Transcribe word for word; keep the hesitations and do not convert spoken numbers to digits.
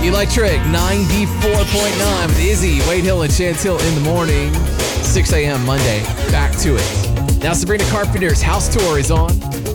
Electric ninety-four point nine with Izzy, Wade Hill, and Chantil in the morning. six a.m. Monday. Back to it. Now Sabrina Carpenter's house tour is on.